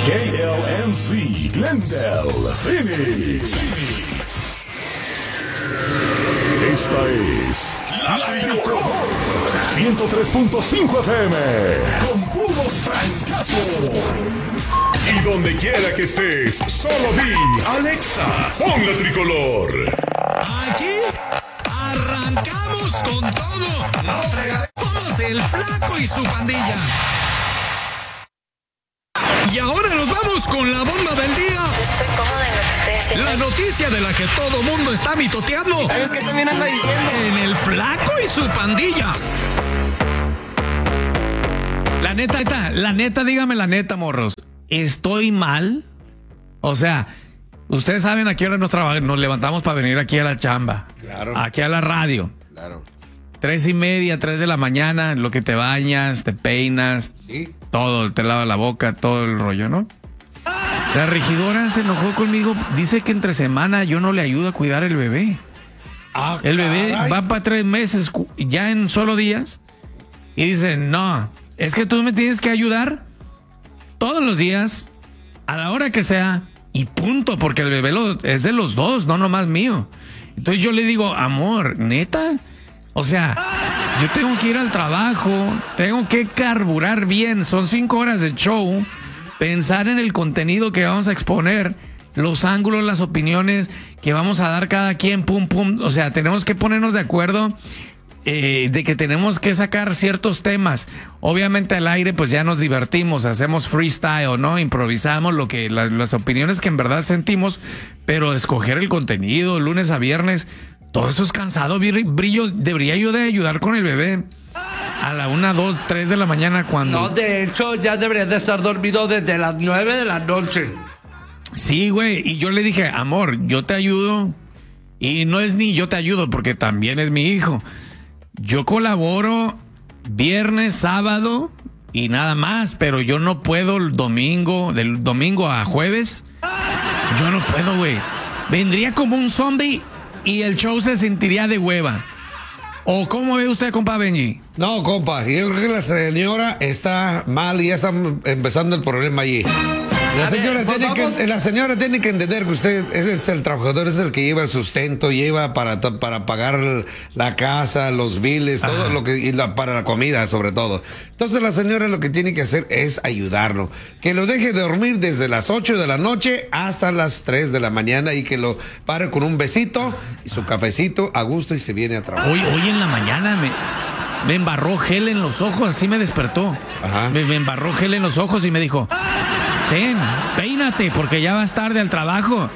KLNC Glendale, Phoenix. Esta es La Tricolor 103.5 FM con puros fracasos. Y donde quiera que estés, solo di Alexa, pon La Tricolor. Aquí arrancamos con todo. No fregadera. Somos el Flaco y su pandilla. Y ahora nos vamos con la bomba del día. Estoy cómoda en lo que estoy haciendo. La noticia de la que todo mundo está mitoteando. ¿Sabes qué también anda diciendo? En el Flaco y su pandilla. La neta, dígame la neta, morros. ¿Estoy mal? O sea, ustedes saben a qué hora nos levantamos para venir aquí a la chamba. Claro. Aquí a la radio. Claro. 3:30, 3 de la mañana, lo que te bañas, te peinas, Sí. todo, te lava la boca, todo el rollo, ¿no? La regidora se enojó conmigo, dice que entre semana yo no le ayudo a cuidar el bebé. El bebé va para 3 meses, ya en solo días, y dice, no, es que tú me tienes que ayudar todos los días, a la hora que sea, y punto, porque el bebé es de los dos, no nomás mío. Entonces yo le digo, amor, ¿neta? O sea, yo tengo que ir al trabajo, tengo que carburar bien, son 5 horas de show, pensar en el contenido que vamos a exponer, los ángulos, las opiniones que vamos a dar cada quien, pum, pum. O sea, tenemos que ponernos de acuerdo de que tenemos que sacar ciertos temas. Obviamente al aire pues ya nos divertimos, hacemos freestyle, ¿no? Improvisamos las opiniones que en verdad sentimos, pero escoger el contenido lunes a viernes... Todo eso es cansado, Brillo. Debería yo de ayudar con el bebé a la 1, 2, 3 de la mañana cuando... No, de hecho, ya deberías de estar dormido desde las 9 de la noche. Sí, güey. Y yo le dije, amor, yo te ayudo. Y no es ni yo te ayudo, porque también es mi hijo. Yo colaboro viernes, sábado y nada más, pero yo no puedo el domingo, del domingo a jueves. Yo no puedo, güey. Vendría como un zombie... y el show se sentiría de hueva. ¿O cómo ve usted, compa Benji? No, compa, yo creo que la señora está mal y ya está empezando el problema allí. La señora tiene que entender que usted es el trabajador, es el que lleva el sustento, lleva para pagar la casa, los biles, todo lo que para la comida sobre todo. Entonces la señora lo que tiene que hacer es ayudarlo, que lo deje dormir desde las 8 de la noche hasta las 3 de la mañana y que lo pare con un besito y su cafecito a gusto y se viene a trabajar. Hoy en la mañana me embarró gel en los ojos, así me despertó. Ajá. Me embarró gel en los ojos y me dijo, ten, peínate porque ya vas tarde al trabajo.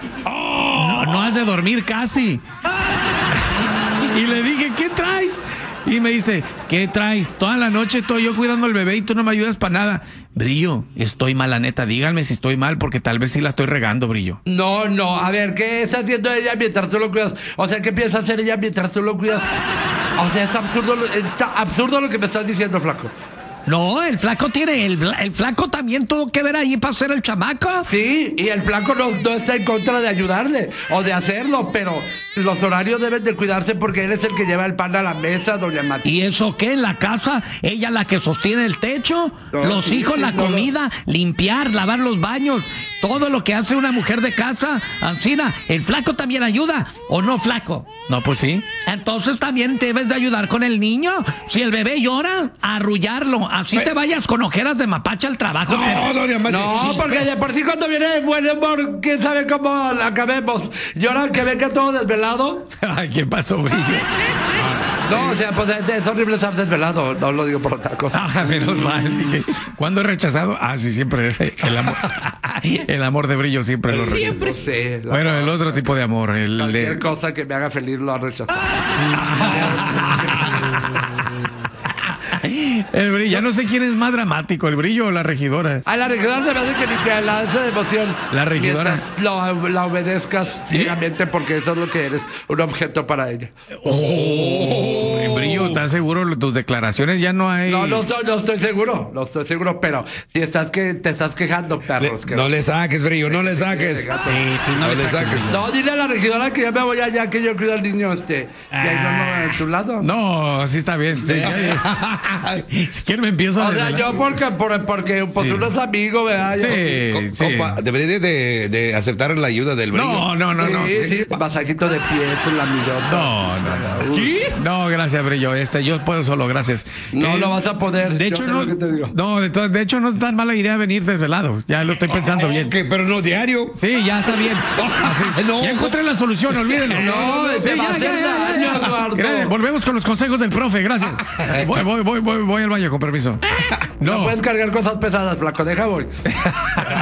No has de dormir casi. Y le dije, ¿qué traes? Y me dice, ¿qué traes? Toda la noche estoy yo cuidando al bebé y tú no me ayudas para nada. Brillo, estoy mal, la neta. Díganme si estoy mal porque tal vez sí la estoy regando, Brillo. No, a ver, ¿qué está haciendo ella mientras tú lo cuidas? O sea, ¿qué piensa hacer ella mientras tú lo cuidas? O sea, está absurdo lo que me estás diciendo, Flaco. No, el flaco tiene, el flaco también tuvo que ver ahí para ser el chamaco. Sí, y el Flaco no está en contra de ayudarle o de hacerlo, pero los horarios deben de cuidarse porque él es el que lleva el pan a la mesa, doña Mati. ¿Y eso qué? ¿En la casa? ¿Ella la que sostiene el techo? No, ¿Los sí, hijos, sí, la no, comida, limpiar, lavar los baños? Todo lo que hace una mujer de casa. Ancina, ¿el flaco también ayuda? ¿O no, Flaco? No, pues sí. Entonces también debes de ayudar con el niño. Si el bebé llora, arrullarlo. Así te vayas con ojeras de mapacha al trabajo. No, doña Mati. No, porque de por sí cuando viene de buen humor, ¿quién sabe cómo la acabemos? Llora que venga todo desvelado. Ay, ¿qué pasó, Brillo? No, o sea, pues es horrible estar desvelado. No lo digo por otra cosa. Ah, menos mal. Dije, ¿cuándo he rechazado? Ah, sí, siempre el amor. El amor de Brillo siempre lo rechazo. Siempre. Sí, Bueno, el otro tipo de amor. Cualquier cosa que me haga feliz lo ha rechazado. El Brillo, ya no sé quién es más dramático, el Brillo o la regidora. A la regidora se me hace que ni que la hace de emoción. La regidora. Mientras la obedezcas ciegamente porque eso es lo que eres, un objeto para ella. El Brillo, ¿estás seguro? Tus declaraciones ya no hay. No estoy seguro, pero si te estás quejando, perros. No le saques, Brillo, no le saques. No le saques. No, dile a la regidora que ya me voy allá, que yo cuido al niño que hay uno en tu lado. No, sí está bien. Sí, Si quieren me empiezo O desde sea, la- yo porque pues Sí. unos amigos, ¿verdad? Sí, sí. Compa, debería de aceptar la ayuda del brillo. No. Sí, masajito de pies en la millota. No. ¿Qué? No, gracias, Brillo. Yo puedo solo, gracias. No lo vas a poder. De yo hecho, sé no. lo que te digo. No, de hecho, no es tan mala idea venir desvelado. Ya lo estoy pensando bien. Ok, pero no diario. Sí, ya está bien. Así. No. Ya encontré la solución, olvídenlo. No, te va a hacer daño, Eduardo. Gracias. Volvemos con los consejos del profe, gracias. Voy al baño, con permiso. No puedes cargar cosas pesadas, flaco. Deja voy.